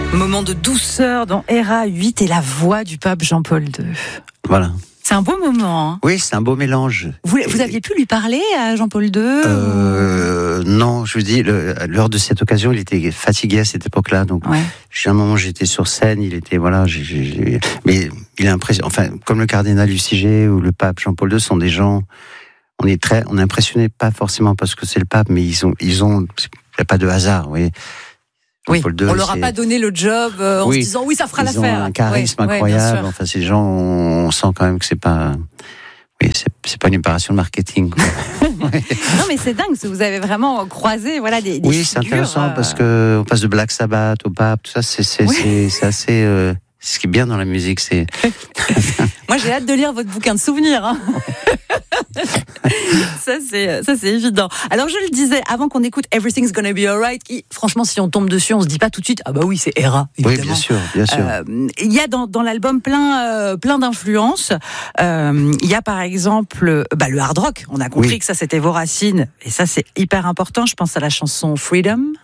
Moment de douceur dans RA 8 et la voix du pape Jean-Paul II. Voilà. C'est un beau moment. Hein. Oui, c'est un beau mélange. Vous aviez pu lui parler à Jean-Paul II Non, je vous dis, lors de cette occasion, il était fatigué à cette époque-là. Donc, à un moment, j'étais sur scène, il était, voilà, mais il est impressionnant. Enfin, comme le cardinal Luciger ou le pape Jean-Paul II sont des gens, on est impressionné, pas forcément parce que c'est le pape, mais il n'y a pas de hasard, vous voyez. Oui, on leur a pas donné le job en se disant oui, ça fera l'affaire. Ils ont un charisme incroyable. Enfin, ces gens, on sent quand même que c'est pas une opération de marketing. Non, mais c'est dingue, parce que vous avez vraiment croisé, voilà, des oui, figures. c'est intéressant parce que on passe de Black Sabbath au pape, tout ça, c'est assez. Ce qui est bien dans la musique, c'est. Moi, j'ai hâte de lire votre bouquin de souvenirs. Hein. Ça, c'est évident. Alors, je le disais, avant qu'on écoute Everything's Gonna Be Alright, qui, franchement, si on tombe dessus, on se dit pas tout de suite, ah bah oui, c'est Héra, évidemment. Oui, bien sûr, bien sûr. Il y a dans l'album plein d'influences. Il y a, par exemple, le hard rock. On a compris que ça, c'était vos racines. Et ça, c'est hyper important. Je pense à la chanson Freedom.